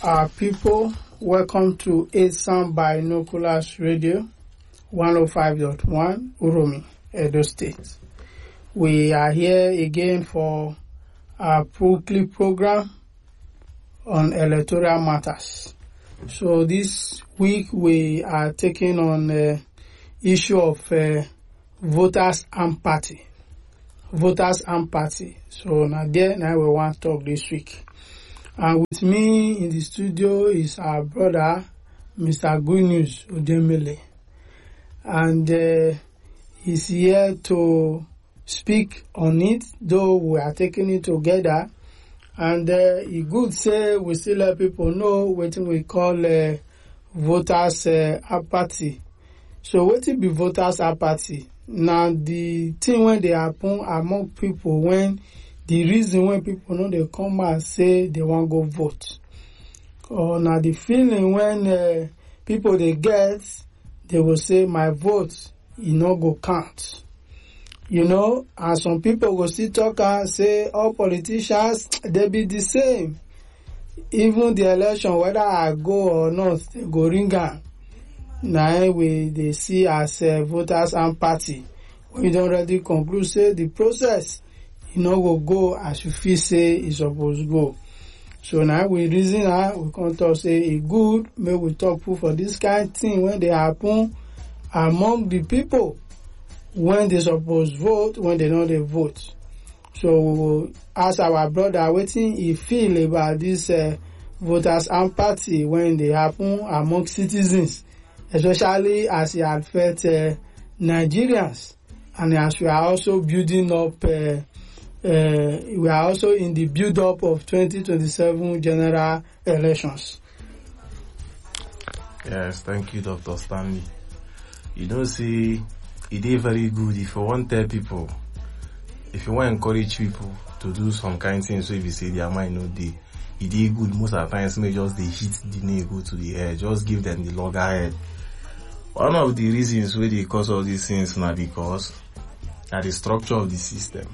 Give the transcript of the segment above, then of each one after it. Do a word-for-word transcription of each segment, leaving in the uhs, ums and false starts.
Our people, welcome to Esan Binoculars Radio, one oh five point one, Uromi, Edo State. We are here again for our weekly program on electoral matters. So this week we are taking on the issue of uh, voters empathy. Voters empathy. So now there, now we want to talk this week. And with me in the studio is our brother, Mister Good News Udemele. And uh, he's here to speak on it, though we are taking it together. And uh, he good say we still let people know what we call uh, voters uh, apathy. So what it be voters apathy? Now the thing when they happen among people when the reason when people know they come and say they want to go vote. Or now the feeling when uh, people they get, they will say my vote, you know, go count. You know, and some people will still talk and say all politicians, they be the same. Even the election, whether I go or not, they go ring on. Now we they see as uh, voters and party. We don't already conclude say the process, you know, will go as you feel say it's supposed to go. So now we reason now, we can talk say it good, maybe we talk for this kind of thing when they happen among the people. When they suppose vote, when they know they vote. So we will ask our brother what he feel about this uh, voters empathy when they happen among citizens, especially as it affects uh, Nigerians, and as we are also building up, uh, uh, we are also in the build-up of twenty twenty-seven general elections. Yes, thank you, Doctor Stanley. You don't see. It is very good if you want to tell people, if you want to encourage people to do some kind of things, so if you say their mind no day, it is good most of the times, may just they hit the nail go to the head, just give them the loggerhead. One of the reasons why they cause all these things now because at the structure of the system.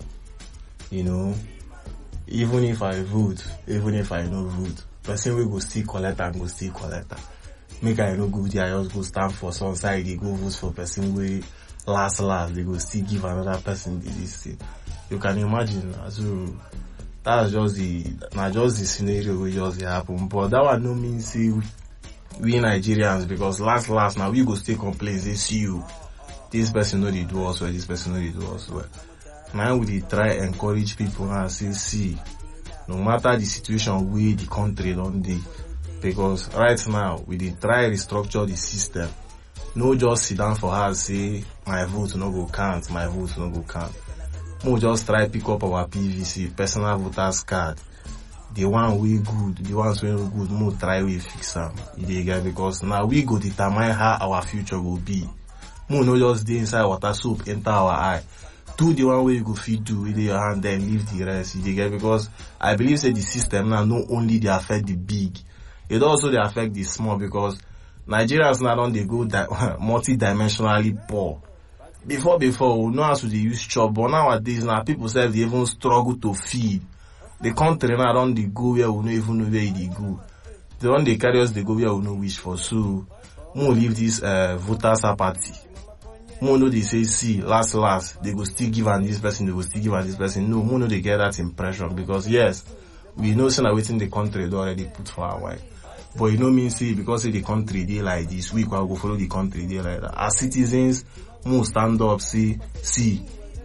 You know, even if I vote, even if I no vote, person will go still collect and go still collect. Make I no go there, I just go stand for some side, they go vote for person way last last, they go still give another person this thing. You can imagine, so that's just the, not just the scenario where just happen, but that one no mean see we Nigerians, because last last now we go still complain, they see you, this person know they do us well, this person know they do us well. Now we try encourage people and say, see, no matter the situation where the country don't dey. Because right now, we did try restructure the system. No just sit down for us say, my vote no go count, my vote no go count. No just try pick up our P V C, personal voters card. The one we good, the ones we no good, no try we fix them. Because now we go determine how our future will be. No no just dey inside water soup, enter our eye. Do the one way you go feed do with your hand, then leave the rest. Because I believe say the system now not only they affect the big, it also they affect the small, because Nigerians now don't they go di- multi-dimensionally poor. Before, before, we know how to they use chop, but nowadays now people say they even struggle to feed. The country now don't they go where we don't even know where they go. They don't they carry us, they go where we no wish for. So, we leave this uh, voters apathy. We know they say, see, last, last, they go still give on this person, they go still give on this person. No, we know they get that impression, because yes, we know some are waiting the country they already put for our while. But you know mean say because say the country they like this, we can go follow the country they like that. As citizens, we stand up, say, see,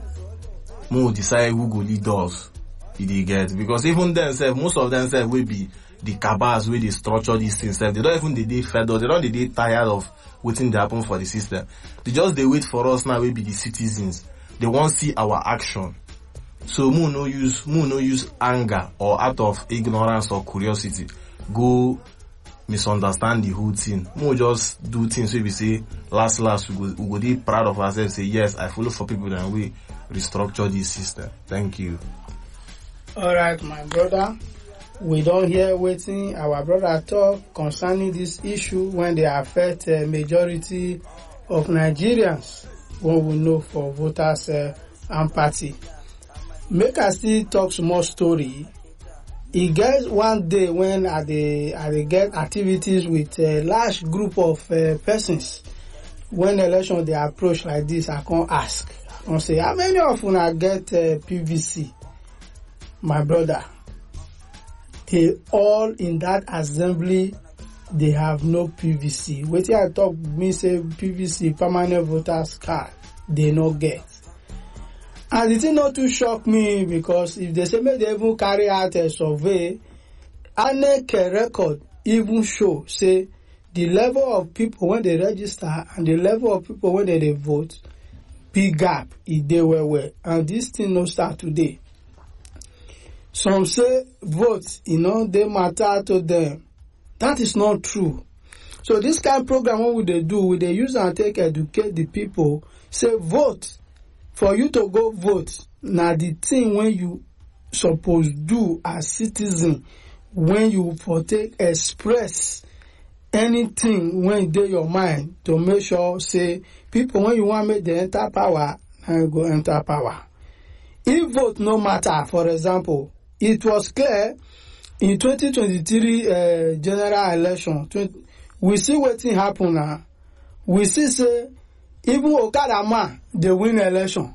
we decide who go lead us. They get, because even themselves, most of themselves will be the cabals where they structure these things. They don't even they, they fed up, they don't they tired of waiting to happen for the system. They just they wait for us now. We be the citizens. They won't see our action. So we no use, we no use anger or out of ignorance or curiosity go misunderstand the whole thing. We just do things where we say last last we go we go be proud of ourselves. Say yes, I follow for people and we restructure this system. Thank you. All right, my brother. We don't hear waiting our brother talk concerning this issue when they affect a majority of Nigerians. What we know for voters uh, empathy. Make us still talk small story e get one day when I dey I dey get activities with a large group of uh, persons. When election dey approach like this, I come ask, I come say, how many of una get uh, P V C? My brother, they all in that assembly, they have no P V C. Wetin I talk me say P V C, permanent voters card, they no get. And the thing not too shock me, because if they say make they even carry out a survey, I N E C record even show say the level of people when they register and the level of people when they, they vote, big gap e dey well well. And this thing no start today. Some say vote, you know, they matter to them. That is not true. So this kind of program, what would they do? Would they use and take educate the people? Say vote. For you to go vote, now the thing when you suppose do as citizen, when you for take express anything when dey your mind to make sure say people when you want make they enter power, and go enter power. If vote no matter, for example, it was clear in twenty twenty-three uh, general election, twenty, we see wetin happen now. We see say even Okada man, they win election.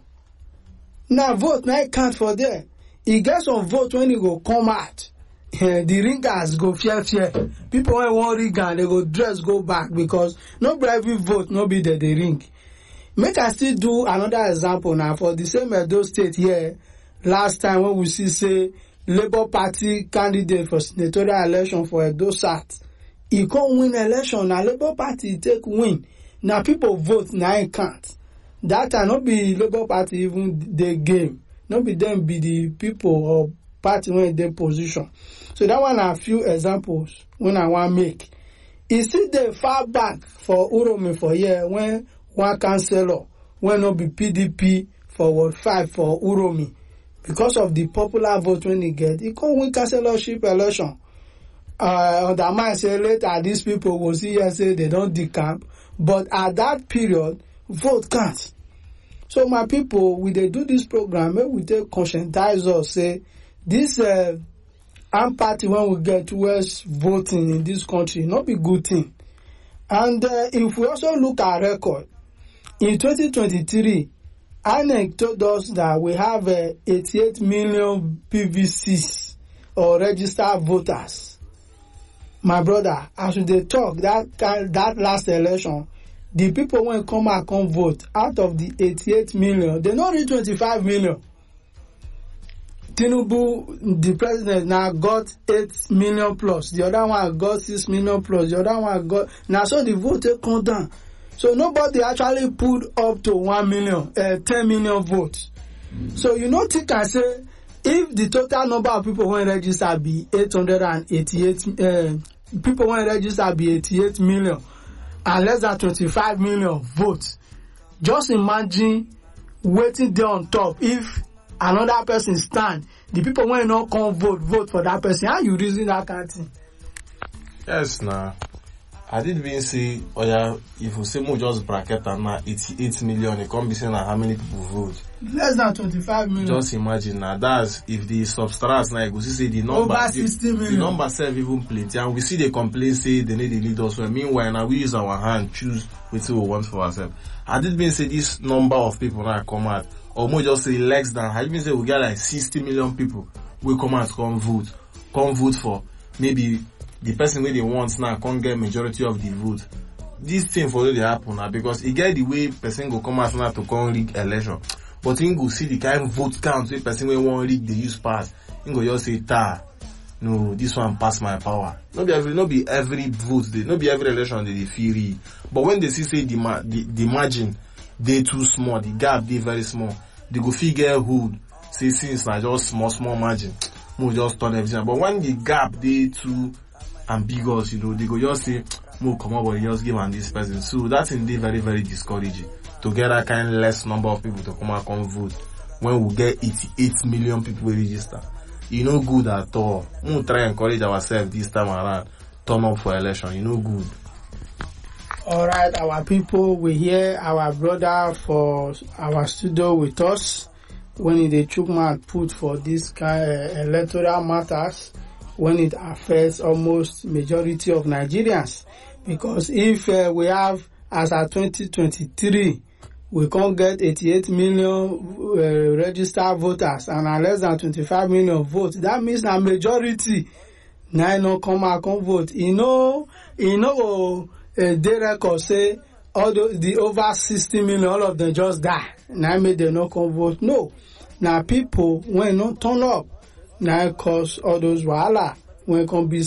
Now vote, now it count for there. He gets some vote when he go come out. The ringers go fear fear. People when want ring and they go dress go back because no every vote no be there they ring. Make I still do another example now for the same Edo State here. Last time when we see say Labour Party candidate for senatorial election for Edo South, he can't win election. Now Labour Party take win. Now people vote, now it can't. That time not be Labour Party even the game. Not be them be the people or party when they position. So that one are a few examples when I want to make. It's still the far back for Uromi for here when one councillor when not be P D P for Ward five for Uromi. Because of the popular vote when he get, he can't win councillorship election. Uh, on the mind say later these people will see here say they don't decamp. But at that period, vote counts. So my people, we they do this program, we take conscientize us, say, this uh, armed party when we get towards voting in this country, not be good thing. And uh, if we also look at record, in twenty twenty-three, I N E C told us that we have uh, eighty-eight million P V Cs or registered voters. My brother, as they talk, that that last election, the people when come and come vote, out of the eighty-eight million, they not reach twenty-five million. Tinubu, the president, now got eight million plus. The other one got six million plus. The other one got... Now, so the vote come down. So nobody actually put up to one million, uh, ten million votes. Mm-hmm. So you know, think I say, if the total number of people when register be eight hundred eighty-eight, uh, people when register be eighty-eight million, and less than twenty-five million votes, just imagine waiting there on top. If another person stand, the people when not come vote, vote for that person. How you reason that kind of thing? Yes, nah. I did mean say, oh yeah, if we say more just bracket and now eighty-eight million, it can't be saying how many people vote. Less than twenty-five million. Just imagine now, that's if the substract now, we see the number, over sixty million. The number serve even plenty, and we see the complaint say they need to lead us well. Meanwhile, now we use our hand, choose what we want for ourselves. I did mean say this number of people now come out, or more just say less than, I mean say we get like sixty million people will come out, come vote, come vote for maybe the person where they want now can't get majority of the vote. This thing for they happen now because it get the way person go come out now to come rig election. But you go see the kind of vote count where person where one rig they use pass. You go just say ta. No, this one pass my power. Not be every, not be every vote, they, not be every election they, they feel real. But when they see say the, the, the margin they too small, the gap they very small, they go figure who say since na just small small margin, we just turn everything. But when the gap they too ambiguous, you know, they go just say, "Mo come up, but just give on this person." So that's indeed very, very discouraging to get that kind of less number of people to come and come vote when we get eighty-eight million people register. You know, good at all. We try and encourage ourselves this time around. Turn up for election. You know, good. All right, our people, we hear our brother for our studio with us when the Chukma put for this kind of electoral matters. when it affects almost majority of Nigerians. Because if uh, we have, as at twenty twenty-three, we can't get eighty-eight million uh, registered voters and are less than twenty-five million votes, that means a majority now no come out come vote. You know, you know, uh, they record say all the, the over sixty million, all of them just die. Now make they not come vote. No, now people when not turn up, now cause all those wahala when come be